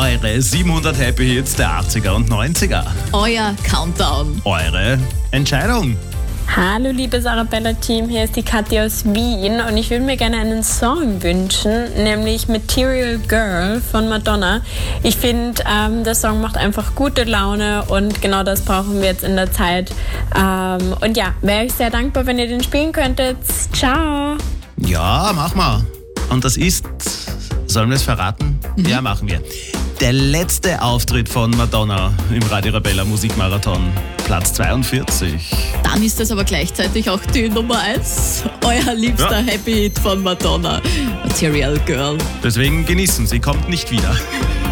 Eure 700 Happy Hits der 80er und 90er. Euer Countdown. Eure Entscheidung. Hallo liebes Arabella-Team, hier ist die Kathi aus Wien und ich würde mir gerne einen Song wünschen, nämlich Material Girl von Madonna. Ich finde, der Song macht einfach gute Laune und genau das brauchen wir jetzt in der Zeit. Und ja, wäre ich sehr dankbar, wenn ihr den spielen könntet. Ciao! Ja, mach mal. Und das ist, sollen wir es verraten? Ja, machen wir. Der letzte Auftritt von Madonna im Radio Arabella Musikmarathon, Platz 42. Dann ist das aber gleichzeitig auch die Nummer 1. Euer liebster Happy Hit von Madonna, Material Girl. Deswegen genießen, sie kommt nicht wieder.